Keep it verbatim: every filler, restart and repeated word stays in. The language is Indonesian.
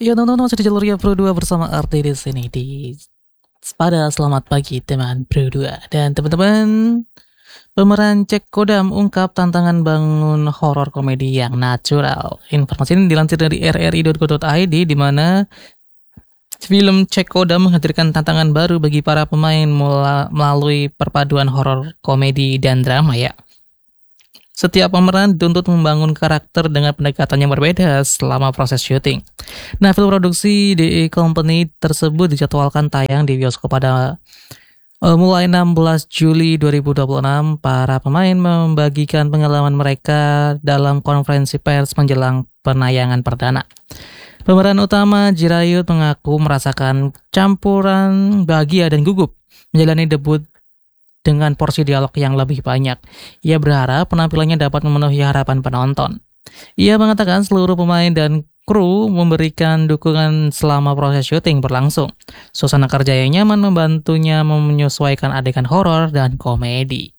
Ya teman-teman, masih di jalur ya Pro dua bersama Arti di sini di pada selamat pagi teman Pro dua. Dan teman-teman, pemeran Cek Kodam ungkap tantangan bangun horor komedi yang natural. Informasi ini dilansir dari r r i titik co titik i d, di mana film Cek Kodam menghadirkan tantangan baru bagi para pemain melalui perpaduan horor komedi dan drama ya. Setiap pemeran dituntut membangun karakter dengan pendekatan yang berbeda selama proses syuting. Nah, film produksi D E Company tersebut dijadwalkan tayang di bioskop pada uh, mulai enam belas Juli dua ribu dua puluh enam. Para pemain membagikan pengalaman mereka dalam konferensi pers menjelang penayangan perdana. Pemeran utama Jirayut mengaku merasakan campuran bahagia dan gugup menjalani debut dengan porsi dialog yang lebih banyak. Ia berharap penampilannya dapat memenuhi harapan penonton. Ia mengatakan seluruh pemain dan kru memberikan dukungan selama proses syuting berlangsung. Suasana kerja yang nyaman membantunya menyesuaikan adegan horor dan komedi.